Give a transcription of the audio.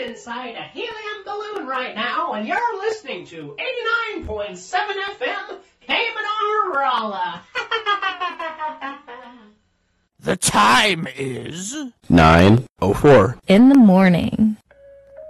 inside a helium balloon right now, and you're listening to 89.7 FM, Cayman Rolla. The time is 9:04 in the morning.